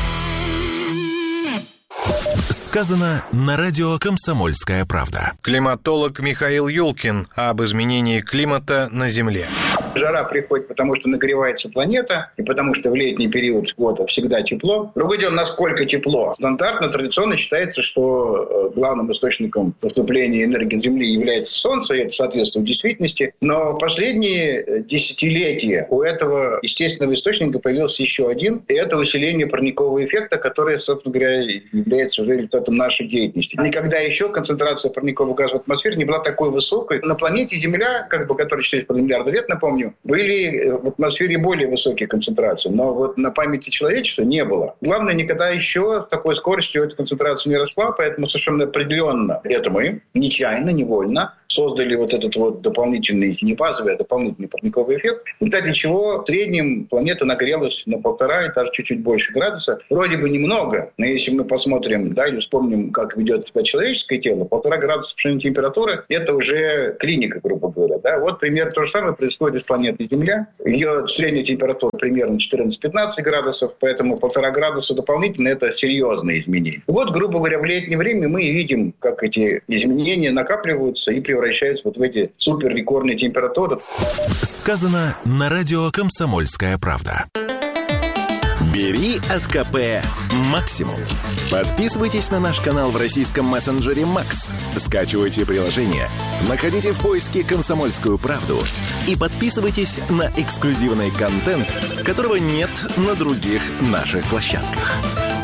Сказано на радио «Комсомольская правда». Климатолог Михаил Юлкин об изменении климата на Земле. Жара приходит, потому что нагревается планета, и потому что в летний период года всегда тепло. Другое дело, насколько тепло. Стандартно, традиционно считается, что главным источником поступления энергии Земли является Солнце, и это соответствует действительности. Но последние десятилетия у этого естественного источника появился еще один, и это усиление парникового эффекта, которое, собственно говоря, является уже результатом нашей деятельности. Никогда еще концентрация парникового газа в атмосфере не была такой высокой. На планете Земля, которая 4,5 миллиарда лет, напомню, помню, были в атмосфере более высокие концентрации, но вот на памяти человечества не было. Главное, никогда еще с такой скоростью эта концентрация не росла, поэтому совершенно определенно это мы нечаянно, невольно создали вот этот вот дополнительный, не базовый, а дополнительный парниковый эффект, в результате чего в среднем планета нагрелась на 1,5 и даже чуть-чуть больше градуса. Вроде бы немного, но если мы посмотрим, да, или вспомним, как ведет себя человеческое тело, 1,5 градуса повышения температуры – это уже клиника, грубо говоря. Да? Вот примерно то же самое происходит с планетой Земля. Ее средняя температура примерно 14-15 градусов, поэтому 1,5 градуса дополнительно – это серьезные изменения. Вот, грубо говоря, в летнее время мы видим, как эти изменения накапливаются и превращаются вот в эти суперрекордные температуры. Сказано на радио «Комсомольская правда». Бери от КП максимум. Подписывайтесь на наш канал в российском мессенджере Макс. Скачивайте приложение, находите в поиске «Комсомольскую правду» и подписывайтесь на эксклюзивный контент, которого нет на других наших площадках.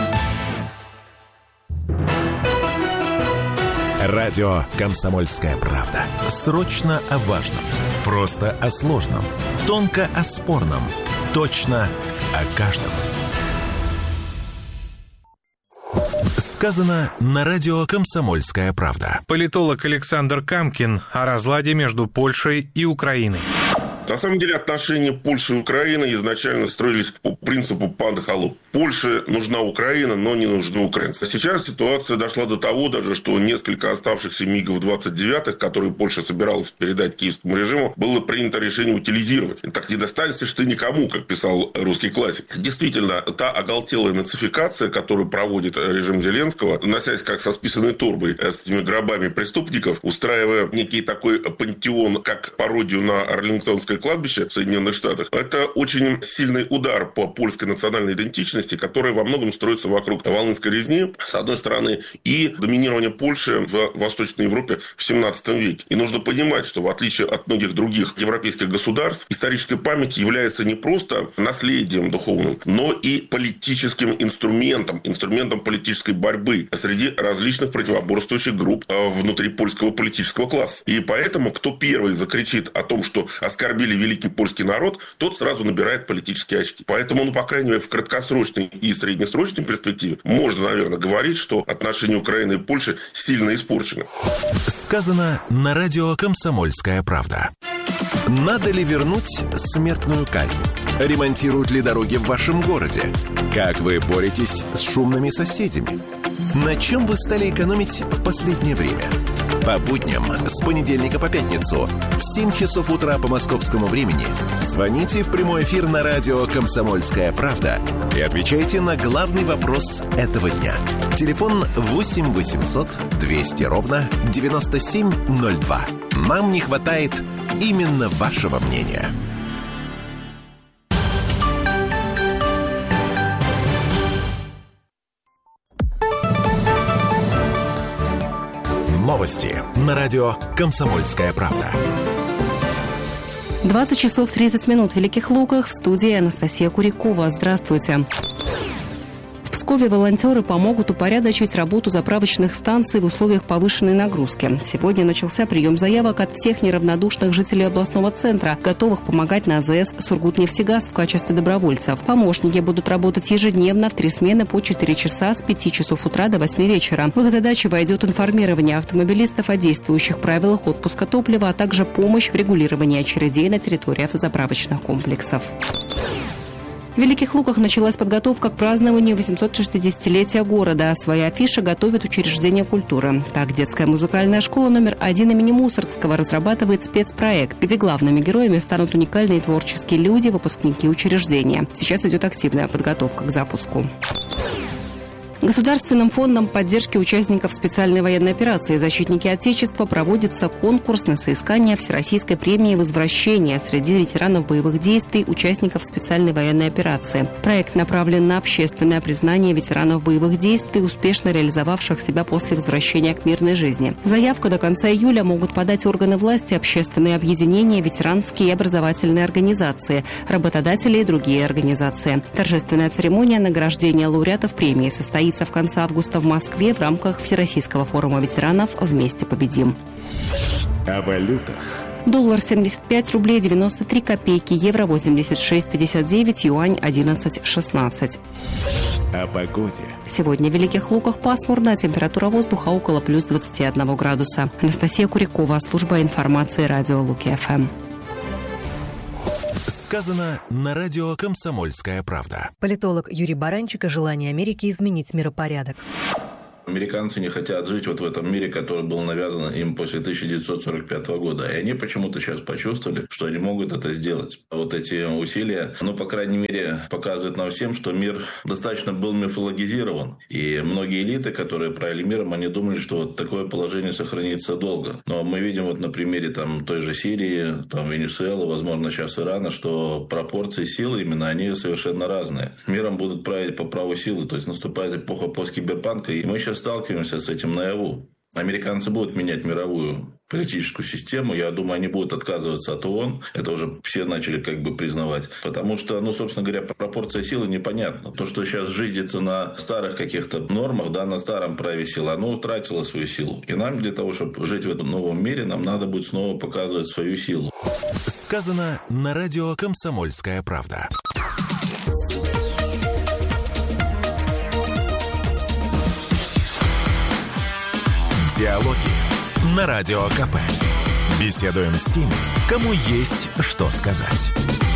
Радио «Комсомольская правда». Срочно о важном. Просто о сложном. Тонко о спорном. Точно о каждом. Сказано на радио «Комсомольская правда». Политолог Александр Камкин о разладе между Польшей и Украиной. На самом деле отношения Польши и Украины изначально строились по принципу пан холоп. Польше нужна Украина, но не нужны украинцы. Сейчас ситуация дошла до того даже, что несколько оставшихся МиГов-29, которые Польша собиралась передать киевскому режиму, было принято решение утилизировать. Так не достанешься ты никому, как писал русский классик. Действительно, та оголтелая нацификация, которую проводит режим Зеленского, носясь как со списанной торбой с этими гробами преступников, устраивая некий такой пантеон, как пародию на Арлингтонское кладбище в Соединенных Штатах, это очень сильный удар по польской национальной идентичности, которая во многом строится вокруг Волынской резни, с одной стороны, и доминирования Польши в Восточной Европе в 17 веке. И нужно понимать, что в отличие от многих других европейских государств, историческая память является не просто наследием духовным, но и политическим инструментом политической борьбы среди различных противоборствующих групп внутри польского политического класса. И поэтому, кто первый закричит о том, что оскорбили великий польский народ, тот сразу набирает политические очки. Поэтому, по крайней мере, в краткосрочной и среднесрочной перспективе можно, наверное, говорить, что отношения Украины и Польши сильно испорчены. Сказано на радио «Комсомольская правда». Надо ли вернуть смертную казнь? Ремонтируют ли дороги в вашем городе? Как вы боретесь с шумными соседями? На чем вы стали экономить в последнее время? По будням с понедельника по пятницу в 7 часов утра по московскому времени звоните в прямой эфир на радио «Комсомольская правда» и отвечайте на главный вопрос этого дня. Телефон 8 800 200 ровно 9702. Нам не хватает именно вашего мнения. Новости на радио «Комсомольская правда». 20 часов 30 минут в Великих Луках. В студии Анастасия Курякова. Здравствуйте. В Пскове волонтеры помогут упорядочить работу заправочных станций в условиях повышенной нагрузки. Сегодня начался прием заявок от всех неравнодушных жителей областного центра, готовых помогать на АЗС «Сургутнефтегаз» в качестве добровольцев. Помощники будут работать ежедневно в 3 смены по 4 часа с 5 часов утра до 8 вечера. В их задачи войдет информирование автомобилистов о действующих правилах отпуска топлива, а также помощь в регулировании очередей на территории автозаправочных комплексов. В Великих Луках началась подготовка к празднованию 860-летия города. Свои афиши готовят учреждения культуры. Так, детская музыкальная школа номер 1 имени Мусоргского разрабатывает спецпроект, где главными героями станут уникальные творческие люди, выпускники учреждения. Сейчас идет активная подготовка к запуску. Государственным фондом поддержки участников специальной военной операции «Защитники Отечества» проводится конкурс на соискание Всероссийской премии «Возвращение» среди ветеранов боевых действий, участников специальной военной операции. Проект направлен на общественное признание ветеранов боевых действий, успешно реализовавших себя после возвращения к мирной жизни. Заявку до конца июля могут подать органы власти, общественные объединения, ветеранские и образовательные организации, работодатели и другие организации. Торжественная церемония награждения лауреатов премии состоится в конце августа в Москве в рамках Всероссийского форума ветеранов «Вместе победим». О валютах Доллар 75 рублей 93 копейки, евро 86,59, юань 11,16. О погоде. Сегодня в Великих Луках пасмурно, температура воздуха около плюс 21 градуса. Анастасия Курякова, служба информации радио Луки-ФМ. Сказано на радио «Комсомольская правда». Политолог Юрий Баранчик о желании Америки изменить миропорядок. Американцы не хотят жить вот в этом мире, который был навязан им после 1945 года. И они почему-то сейчас почувствовали, что они могут это сделать. Вот эти усилия, по крайней мере, показывают нам всем, что мир достаточно был мифологизирован. И многие элиты, которые правили миром, они думали, что вот такое положение сохранится долго. Но мы видим вот на примере той же Сирии, Венесуэлы, возможно, сейчас Ирана, что пропорции силы именно они совершенно разные. Миром будут править по праву силы. То есть наступает эпоха посткиберпанка, и мы сейчас сталкиваемся с этим наяву. Американцы будут менять мировую политическую систему. Я думаю, они будут отказываться от ООН. Это уже все начали признавать. Потому что, собственно говоря, пропорция силы непонятна. То, что сейчас жизнится на старых каких-то нормах, на старом праве силы, оно утратило свою силу. И нам для того, чтобы жить в этом новом мире, нам надо будет снова показывать свою силу. Сказано на радио «Комсомольская правда». Диалоги на Радио КП. Беседуем с теми, кому есть что сказать.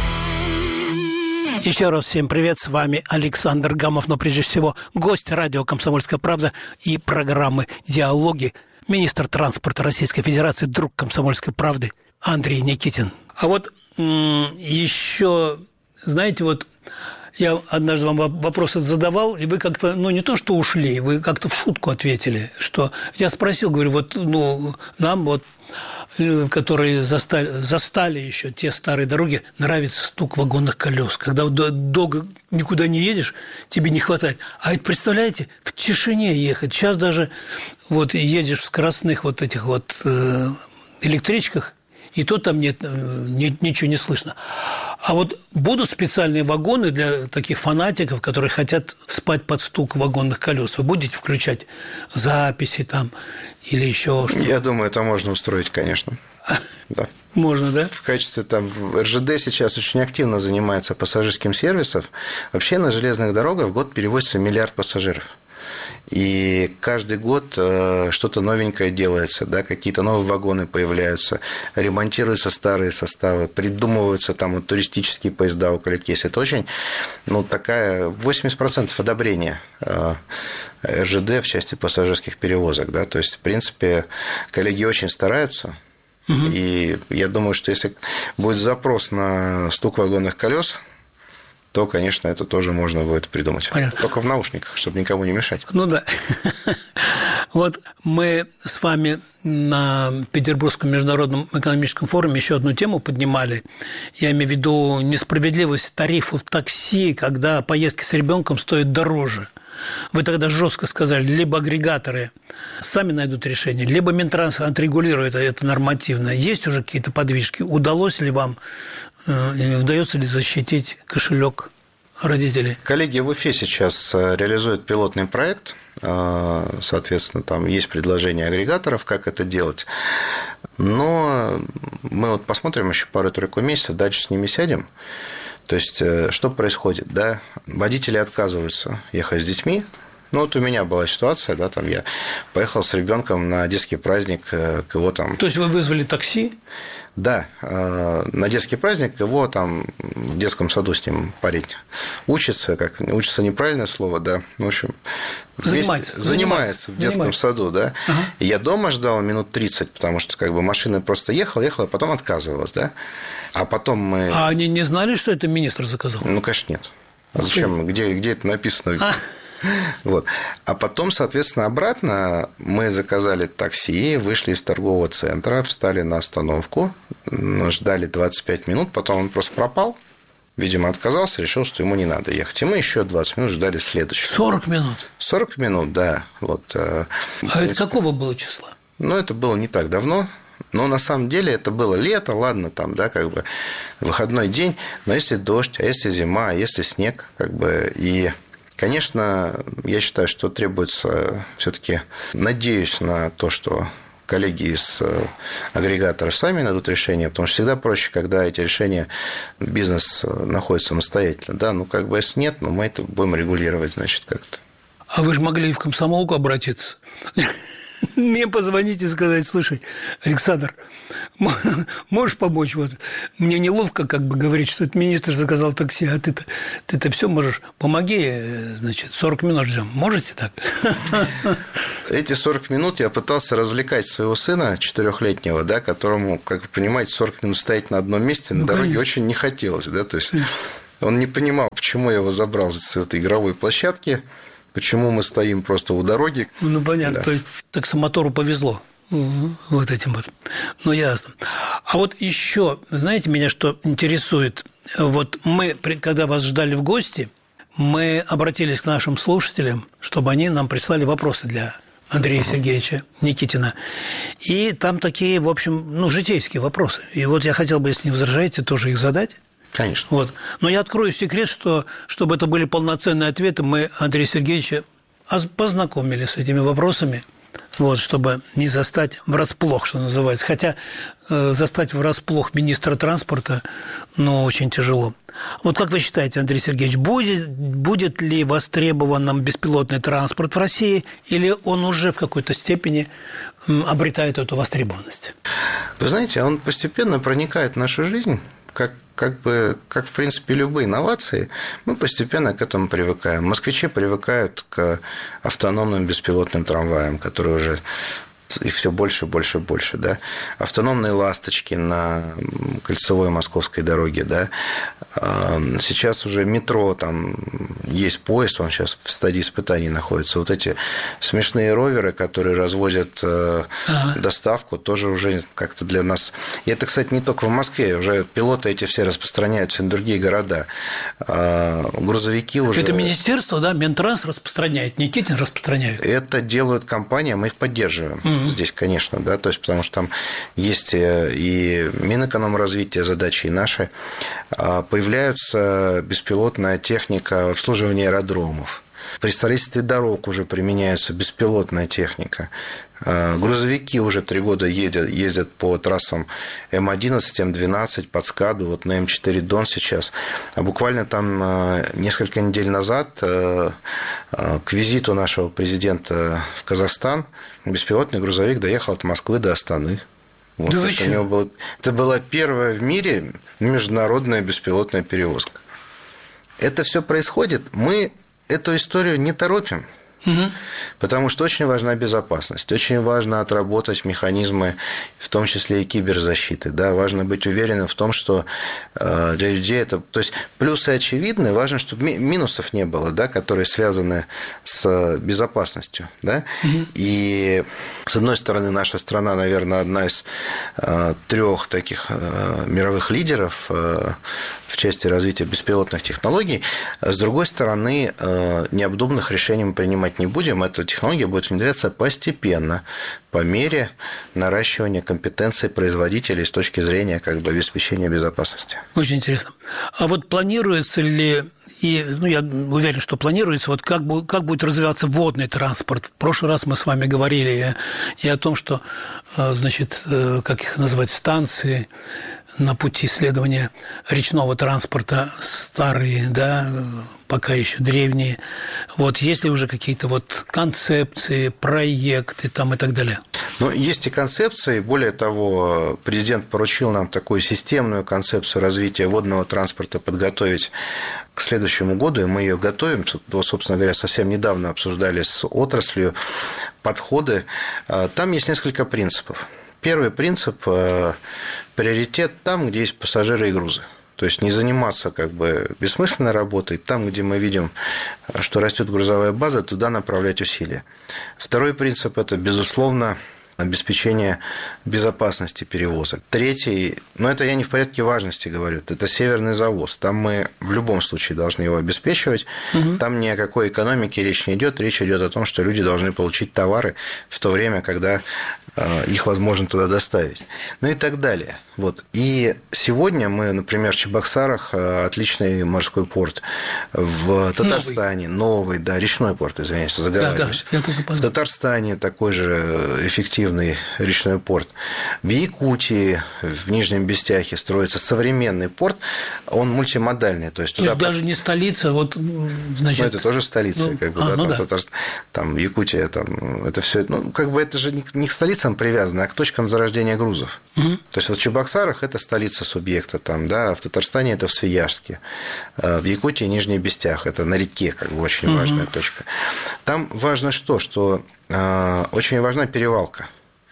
Еще раз всем привет, с вами Александр Гамов, но прежде всего гость радио «Комсомольская правда» и программы «Диалоги», министр транспорта Российской Федерации, друг «Комсомольской правды» Андрей Никитин. А вот еще, знаете, я однажды вам вопросы задавал, и вы как-то, не то что ушли, вы как-то в шутку ответили, что я спросил, говорю, нам которые застали еще те старые дороги, нравится стук вагонных колес. Когда долго никуда не едешь, тебе не хватает. А это, представляете, в тишине ехать. Сейчас даже едешь в скоростных этих электричках, и то там ничего не слышно. А будут специальные вагоны для таких фанатиков, которые хотят спать под стук вагонных колес. Вы будете включать записи или еще что-то? Я думаю, это можно устроить, конечно. Да. Можно, да? В качестве РЖД сейчас очень активно занимается пассажирским сервисом. Вообще на железных дорогах в год перевозится 1 миллиард пассажиров. И каждый год что-то новенькое делается, какие-то новые вагоны появляются, ремонтируются старые составы, придумываются туристические поезда около кейса. Это очень, 80% одобрения РЖД в части пассажирских перевозок, То есть, в принципе, коллеги очень стараются. И я думаю, что если будет запрос на стук вагонных колес, то, конечно, это тоже можно будет придумать. Понятно. Только в наушниках, чтобы никому не мешать. Да. Мы с вами на Петербургском международном экономическом форуме еще одну тему поднимали. Я имею в виду несправедливость тарифов такси, когда поездки с ребенком стоят дороже. Вы тогда жестко сказали, либо агрегаторы сами найдут решение, либо Минтранс отрегулирует это нормативно. Есть уже какие-то подвижки? Удалось ли вам, удается ли защитить кошелек родителей? Коллеги в Уфе сейчас реализуют пилотный проект. Соответственно, там есть предложения агрегаторов, как это делать. Но мы посмотрим еще пару-тройку месяцев, дальше с ними сядем. То есть, что происходит? Водители отказываются ехать с детьми. У меня была ситуация, я поехал с ребенком на детский праздник к его То есть, вы вызвали такси? Да, на детский праздник его в детском саду с ним парень учится, учится неправильное слово, в общем, занимается в детском саду, Ага. И я дома ждал минут 30, потому что машина просто ехала, а потом отказывалась, А потом мы... А они не знали, что это министр заказал? Конечно, нет. А зачем? Где это написано? А потом, соответственно, обратно мы заказали такси, вышли из торгового центра, встали на остановку, ждали 25 минут, потом он просто пропал, видимо, отказался, решил, что ему не надо ехать. И мы еще 20 минут ждали следующего. 40 минут? 40 минут, да. Это какого было числа? Это было не так давно. Но на самом деле это было лето, ладно, выходной день, но если дождь, а если зима, а если снег, и... Конечно, я считаю, что требуется все-таки, надеюсь на то, что коллеги из агрегаторов сами найдут решение, потому что всегда проще, когда эти решения бизнес находит самостоятельно. Да, ну, как бы, если нет, но мы это будем регулировать, значит, как-то. А вы же могли и в комсомолку обратиться. Мне позвонить и сказать: слушай, Александр, можешь помочь? Вот мне неловко как бы говорить, что это министр заказал такси, а ты-то все можешь. Помоги, значит, 40 минут ждем. Можете так? Эти 40 минут я пытался развлекать своего сына 4-летнего, да, которому, как вы понимаете, 40 минут стоять на одном месте на дороге очень не хотелось. Да, то есть он не понимал, почему я его забрал с этой игровой площадки, почему мы стоим просто у дороги. Ну, понятно. Да. То есть таксомотору повезло вот этим вот. Ну, ясно. А вот еще, знаете, меня что интересует? Вот мы, когда вас ждали в гости, мы обратились к нашим слушателям, чтобы они нам прислали вопросы для Андрея Сергеевича Никитина. И там такие, в общем, житейские вопросы. И вот я хотел бы, если не возражаете, тоже их задать. Конечно. Вот. Но я открою секрет, что, чтобы это были полноценные ответы, мы Андрея Сергеевича познакомили с этими вопросами, вот, чтобы не застать врасплох, что называется. Хотя застать врасплох министра транспорта, очень тяжело. Вот как вы считаете, Андрей Сергеевич, будет ли востребован беспилотный транспорт в России, или он уже в какой-то степени обретает эту востребованность? Вы знаете, он постепенно проникает в нашу жизнь. Как в принципе, любые инновации, мы постепенно к этому привыкаем. Москвичи привыкают к автономным беспилотным трамваям, которые уже их все больше, больше, больше, да. Автономные ласточки на кольцевой московской дороге, да. Сейчас уже метро, там есть поезд, он сейчас в стадии испытаний находится. Вот эти смешные роверы, которые развозят доставку, тоже уже как-то для нас... И это, кстати, не только в Москве, уже пилоты эти все распространяются на другие города. Грузовики уже... Это министерство, да, Минтранс распространяет, Никитин распространяет. Это делают компании, мы их поддерживаем. Здесь, конечно, да, то есть, потому что там есть и Минэкономразвития задачи, и наши. Появляется беспилотная техника обслуживания аэродромов. При строительстве дорог уже применяется беспилотная техника. Грузовики уже 3 года ездят по трассам М11, М12, под СКАДу, вот на М4 Дон сейчас. А буквально там несколько недель назад к визиту нашего президента в Казахстан беспилотный грузовик доехал от Москвы до Астаны. Вот, да это была первая в мире международная беспилотная перевозка. Это все происходит. Мы эту историю не торопим. Потому что очень важна безопасность, очень важно отработать механизмы, в том числе и киберзащиты. Да? Важно быть уверенным в том, что для людей это... То есть плюсы очевидны, важно, чтобы минусов не было, да, которые связаны с безопасностью. Да? И, с одной стороны, наша страна, наверное, одна из 3 таких мировых лидеров в части развития беспилотных технологий. С другой стороны, необдуманных решений мы принимать не будем. Эта технология будет внедряться постепенно, по мере наращивания компетенций производителей с точки зрения обеспечения безопасности. Очень интересно. А вот планируется ли, я уверен, что планируется, вот как будет развиваться водный транспорт? В прошлый раз мы с вами говорили и о том, что, значит, как их называть, станции на пути исследования речного транспорта старые, да, пока еще древние. Вот есть ли уже какие-то концепции, проекты там и так далее? Есть и концепции. Более того, президент поручил нам такую системную концепцию развития водного транспорта подготовить к следующему году, и мы ее готовим. Собственно говоря, совсем недавно обсуждали с отраслью подходы. Там есть несколько принципов. Первый принцип – приоритет там, где есть пассажиры и грузы. То есть не заниматься бессмысленной работой. Там, где мы видим, что растет грузовая база, туда направлять усилия. Второй принцип – это, безусловно, обеспечение безопасности перевозок. Третий, это я не в порядке важности говорю, это северный завоз. Там мы в любом случае должны его обеспечивать. Там ни о какой экономике речь не идет. Речь идет о том, что люди должны получить товары в то время, когда их возможно туда доставить. И так далее. Вот. И сегодня мы, например, в Чебоксарах, отличный морской порт, в Татарстане новый, да, речной порт, извиняюсь, заговариваюсь. Да, в Татарстане такой же эффективный речной порт. В Якутии, в Нижнем Бестяхе строится современный порт, он мультимодальный. То есть даже не столица, вот, значит... Ну, это тоже столица, как бы, там, Татарстан, там, Якутия, там, это все, ну, как бы это же не к столицам привязано, а к точкам зарождения грузов. То есть, вот в Чебоксарах это столица субъекта, там, да, в Татарстане это в Свияжске, в Якутии Нижний Бестях, это на реке, как бы, очень важная точка. Там важно что очень важна перевалка.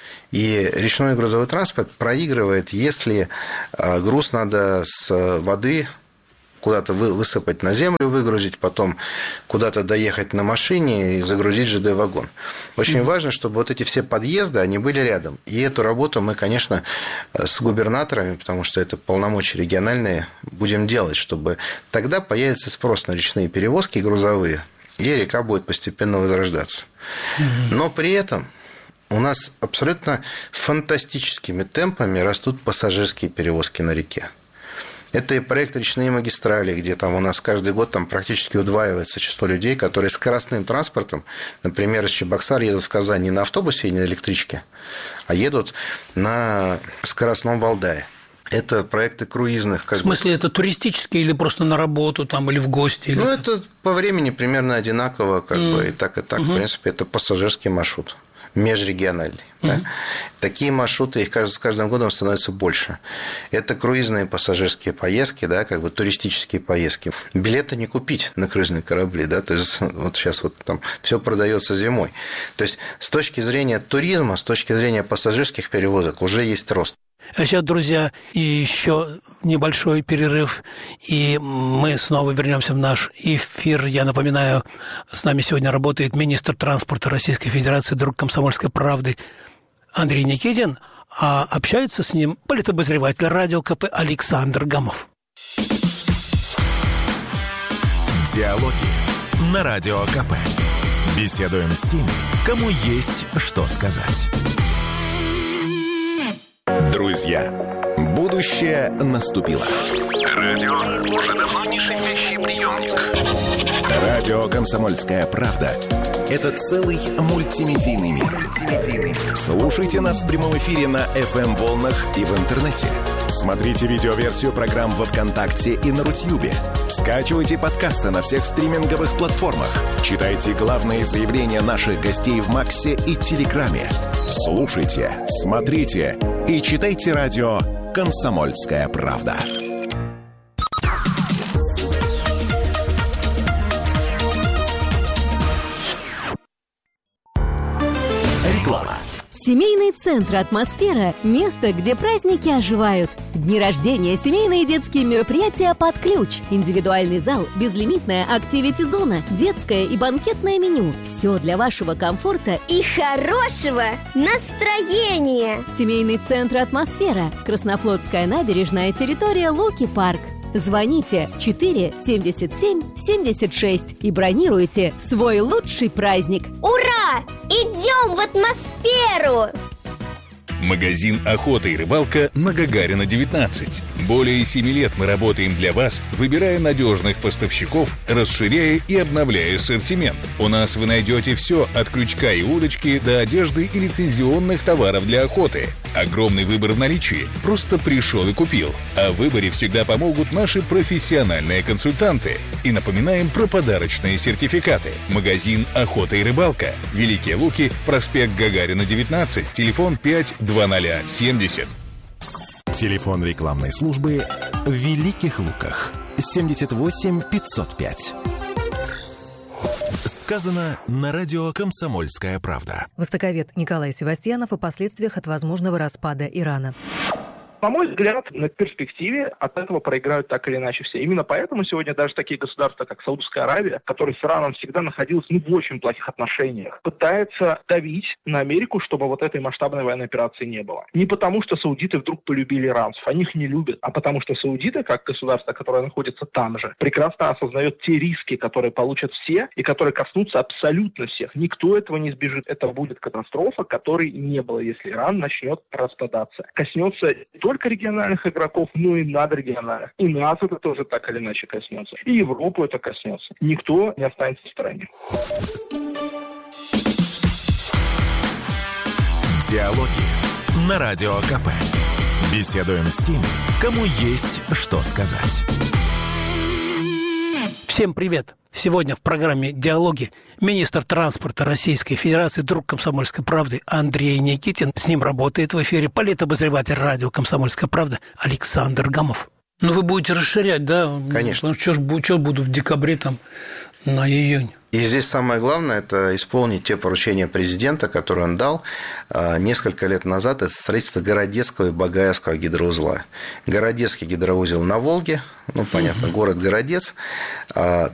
И речной грузовой транспорт проигрывает, если груз надо с воды куда-то высыпать на землю, выгрузить, потом куда-то доехать на машине и загрузить ЖД-вагон. Очень важно, чтобы вот эти все подъезды, они были рядом. И эту работу мы, конечно, с губернаторами, потому что это полномочия региональные, будем делать, чтобы тогда появится спрос на речные перевозки грузовые, и река будет постепенно возрождаться. Но при этом у нас абсолютно фантастическими темпами растут пассажирские перевозки на реке. Это и проект «Речные магистрали», где там у нас каждый год там практически удваивается число людей, которые скоростным транспортом, например, из Чебоксар едут в Казань не на автобусе и не на электричке, а едут на скоростном Валдае. Это проекты круизных. В смысле, это туристические или просто на работу там, или в гости? Или... Ну, это по времени примерно одинаково, как бы, и так, в принципе, это пассажирский маршрут. Межрегиональный. Да? Такие маршруты, их с каждым годом становится больше. Это круизные пассажирские поездки, да, как бы туристические поездки. Билеты не купить на круизные корабли, да, то есть вот сейчас вот там все продается зимой. То есть с точки зрения туризма, с точки зрения пассажирских перевозок уже есть рост. А сейчас, друзья, еще небольшой перерыв, и мы снова вернемся в наш эфир. Я напоминаю, с нами сегодня работает министр транспорта Российской Федерации, друг «Комсомольской правды» Андрей Никитин, а общается с ним политобозреватель радио КП Александр Гамов. Диалоги на радио КП. Беседуем с теми, кому есть что сказать. Друзья, будущее наступило. Радио уже давно не шипящий приемник. Радио «Комсомольская правда» — это целый мультимедийный мир. Слушайте нас в прямом эфире на FM-волнах и в интернете. Смотрите видеоверсию программ во ВКонтакте и на Рутьюбе. Скачивайте подкасты на всех стриминговых платформах. Читайте главные заявления наших гостей в Максе и Телеграме. Слушайте, смотрите и читайте радио «Комсомольская правда». Реклама. Семейный центр «Атмосфера» – место, где праздники оживают. Дни рождения, семейные и детские мероприятия под ключ. Индивидуальный зал, безлимитная активити-зона, детское и банкетное меню. Все для вашего комфорта и хорошего настроения. Семейный центр «Атмосфера». Краснофлотская набережная, территория Луки-парк. Звоните 4 77 76 и бронируйте свой лучший праздник. Ура! Идем в атмосферу! Магазин «Охота и рыбалка» на Гагарина, 19. Более 7 лет мы работаем для вас, выбирая надежных поставщиков, расширяя и обновляя ассортимент. У нас вы найдете все от крючка и удочки до одежды и лицензионных товаров для охоты. Огромный выбор в наличии. Просто пришел и купил. А в выборе всегда помогут наши профессиональные консультанты. И напоминаем про подарочные сертификаты. Магазин «Охота и рыбалка». Великие Луки, проспект Гагарина, 19. Телефон 52070. Телефон рекламной службы в Великих Луках. 78 505. Сказано на радио «Комсомольская правда». Востоковед Николай Севастьянов о последствиях от возможного распада Ирана. На мой взгляд, на перспективе от этого проиграют так или иначе все. Именно поэтому сегодня даже такие государства, как Саудовская Аравия, которая с Ираном всегда находилась в очень плохих отношениях, пытается давить на Америку, чтобы вот этой масштабной военной операции не было. Не потому, что саудиты вдруг полюбили иранцев, они их не любят, а потому что саудиты, как государство, которое находится там же, прекрасно осознает те риски, которые получат все и которые коснутся абсолютно всех. Никто этого не избежит. Это будет катастрофа, которой не было, если Иран начнет распадаться. Коснется только региональных игроков, но и надрегиональных. И нас это тоже так или иначе коснется. И Европу это коснется. Никто не останется в стороне. Диалоги на Радио КП. Беседуем с теми, кому есть что сказать. Всем привет! Сегодня в программе «Диалоги» министр транспорта Российской Федерации, друг «Комсомольской правды» Андрей Никитин. С ним работает в эфире политобозреватель радио «Комсомольская правда» Александр Гамов. Ну, вы будете расширять, да? Конечно. Что буду в декабре там на июнь? И здесь самое главное – это исполнить те поручения президента, которые он дал несколько лет назад. Это строительство Городецкого и Багаевского гидроузла. Городецкий гидроузел на Волге, понятно, город Городец.